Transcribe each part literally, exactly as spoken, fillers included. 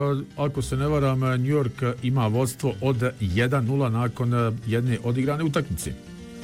Ako se ne varam, New York ima vodstvo od jedan nula nakon jedne odigrane utakmice.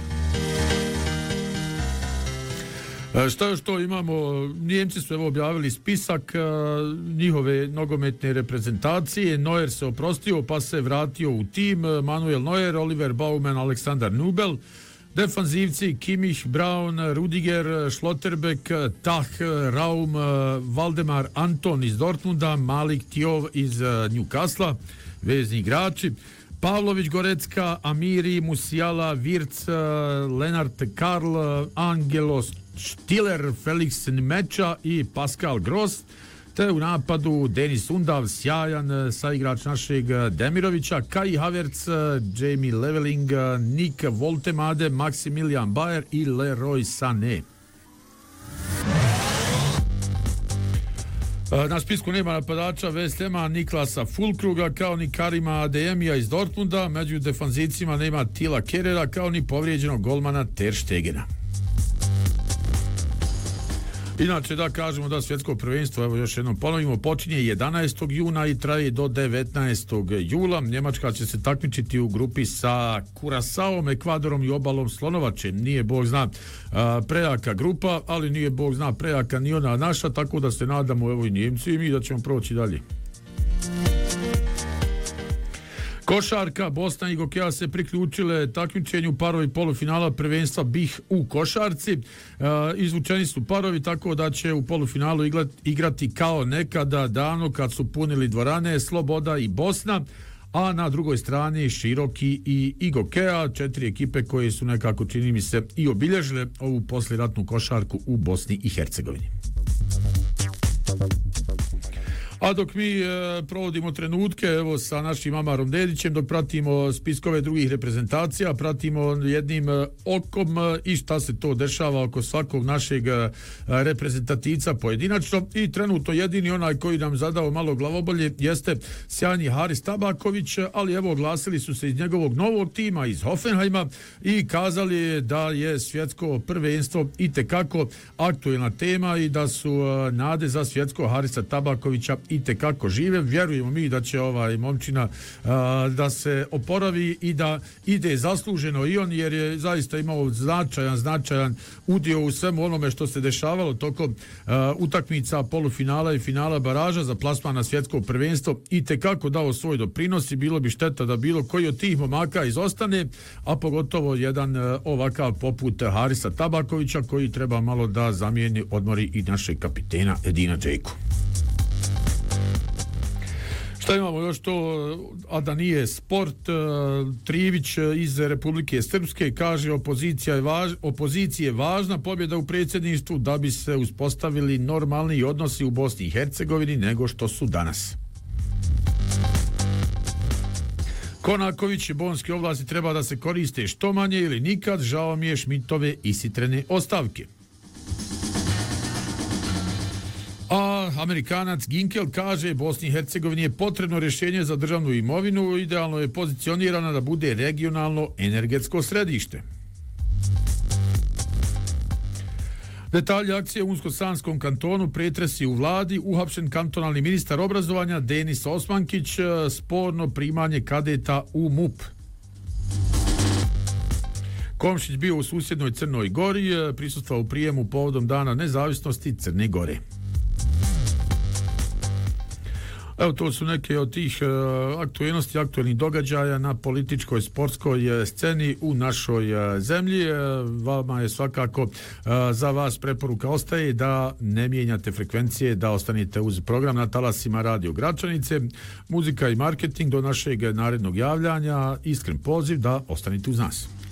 Šta još to imamo? Nijemci su evo objavili spisak njihove nogometne reprezentacije. Neuer se oprostio pa se vratio u tim. Manuel Neuer, Oliver Baumann, Aleksandar Nubel. Defanzivci Kimmich, Braun, Rudiger, Schlotterbeck, Tah, Raum, Valdemar Anton iz Dortmunda, Malik Thiaw iz Newcastle, vezni igrači. Pavlović, Gorecka, Amiri, Musiala, Wirtz, Lennart Karl, Angelo Stiller, Felix Nmecha i Pascal Gross. Te u napadu Denis Undav, sjajan saigrač našeg Demirovića, Kai Havertz, Jamie Leveling, Nick Woltemade, Maximilian Bayer i Leroy Sané. Na spisku nema napadača West Hama Niklasa Fulkruga kao ni Karima Adeyemija iz Dortmunda, među defanzivcima nema Tila Kerera kao ni povrijeđenog golmana Ter Stegena. Inače da kažemo da svjetsko prvenstvo, evo još jednom ponovimo, počinje jedanaestog juna i traje do devetnaestog jula. Njemačka će se takmičiti u grupi sa Kurasaom, Ekvadorom i obalom Slonovače. Nije bog zna a, prejaka grupa, ali nije bog zna prejaka ni ona naša, tako da se nadamo evo i Njemci i mi da ćemo proći dalje. Košarka, Bosna i Gokeja se priključile takmičenju parovi polufinala prvenstva B I H u košarci. E, izvučeni su parovi tako da će u polufinalu igrati kao nekada davno kad su punili dvorane Sloboda i Bosna, a na drugoj strani Široki i, i Gokeja, četiri ekipe koje su nekako, čini mi se, i obilježile ovu poslijeratnu košarku u Bosni i Hercegovini. A dok mi e, provodimo trenutke evo sa našim Amarom Dedićem, dok pratimo spiskove drugih reprezentacija, pratimo jednim e, okom e, i šta se to dešava oko svakog našeg e, reprezentativca pojedinačno, i trenutno jedini onaj koji nam zadao malo glavobolje jeste sjajni Haris Tabaković, ali evo oglasili su se iz njegovog novog tima iz Hoffenheima i kazali da je svjetsko prvenstvo itekako aktuelna tema i da su e, nade za svjetsko Harisa Tabakovića i tekako žive. Vjerujemo mi da će ovaj momčina a, da se oporavi i da ide zasluženo i on, jer je zaista imao značajan, značajan udio u svemu onome što se dešavalo tokom a, utakmica polufinala i finala baraža za plasman na svjetsko prvenstvo i tekako dao svoj doprinos i bilo bi šteta da bilo koji od tih momaka izostane, a pogotovo jedan a, ovakav poput Harisa Tabakovića koji treba malo da zamijeni, odmori i našeg kapitena Edina Džejku. Šta imamo još to, a da nije sport? Trivić iz Republike Srpske kaže opozicija je važ, opozicije je važna pobjeda u predsjedništvu da bi se uspostavili normalni odnosi u Bosni i Hercegovini nego što su danas. Konaković, bonske ovlasti treba da se koriste što manje ili nikad, žao mi je Šmitove isitrene ostavke. A Amerikanac Ginkel kaže Bosni i Hercegovini je potrebno rješenje za državnu imovinu, idealno je pozicionirana da bude regionalno energetsko središte. Detalji akcije u Unsko-Sanskom kantonu, pretresi u vladi, uhapšen kantonalni ministar obrazovanja Denis Osmankić, sporno primanje kadeta u M U P. Komšić bio u susjednoj Crnoj Gori, prisustvovao u prijemu povodom Dana nezavisnosti Crne Gore. Evo, to su neke od tih uh, aktuelnosti, aktuelnih događaja na političkoj, sportskoj uh, sceni u našoj uh, zemlji. Uh, vama je svakako uh, za vas preporuka ostaje da ne mijenjate frekvencije, da ostanete uz program na talasima Radio Gračanice. Muzika i marketing do našeg narednog javljanja. Iskren poziv da ostanete uz nas.